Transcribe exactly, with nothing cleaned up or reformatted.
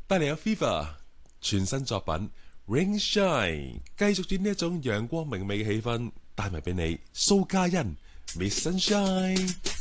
帶嚟有 Fever 全新作品 Rain Shine， 繼續轉呢一種陽光明媚嘅氣氛，帶埋俾你蘇嘉欣 Miss Sunshine。